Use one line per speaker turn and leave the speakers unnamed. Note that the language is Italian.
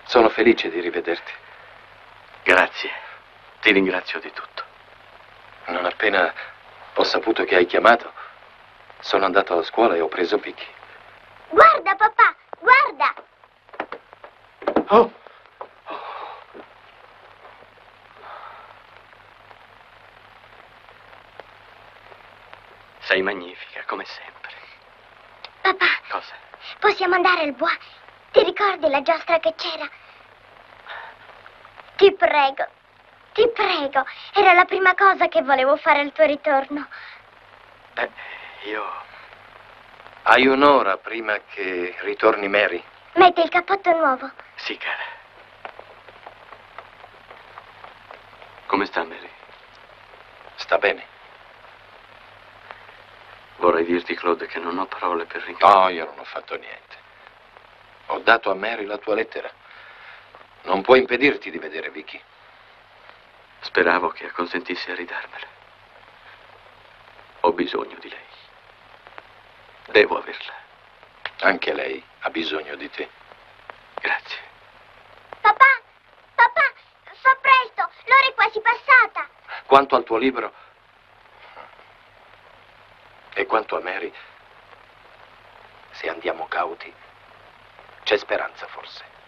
Sono felice di rivederti.
Grazie. Ti ringrazio di tutto.
Non appena ho saputo che hai chiamato, sono andato a scuola e ho preso Vicky.
Guarda, papà, guarda!
Oh!
Sei magnifica, come sempre.
Papà.
Cosa?
Possiamo andare al bois? Ti ricordi la giostra che c'era? Ti prego. Era la prima cosa che volevo fare al tuo ritorno.
Io...
Hai un'ora prima che ritorni Mary?
Metti il cappotto nuovo.
Sì, cara. Come sta Mary?
Sta bene.
Vorrei dirti, Claude, che non ho parole per ringraziare.
No, io non ho fatto niente. Ho dato a Mary la tua lettera. Non può impedirti di vedere Vicky.
Speravo che acconsentissi a ridarmela. Ho bisogno di lei. Devo averla.
Anche lei ha bisogno di te.
Grazie.
Papà, fa presto, l'ora è quasi passata.
Quanto al tuo libro e quanto a Mary, se andiamo cauti, c'è speranza forse.